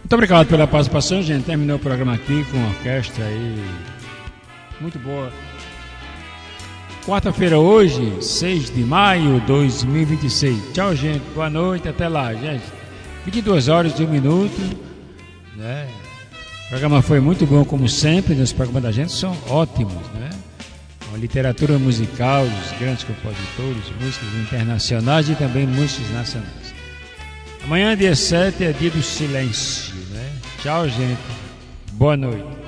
Muito obrigado pela participação, gente. Terminou o programa aqui com uma orquestra aí muito boa. Quarta-feira hoje, 6 de maio de 2026. Tchau, gente. Boa noite. Até lá, gente. 22 horas e 1 minuto. Né? O programa foi muito bom, como sempre. Os programas da gente são ótimos, né? A literatura musical, os grandes compositores, músicos internacionais e também músicos nacionais. Amanhã, dia 7, é dia do silêncio, né? Tchau, gente. Boa noite.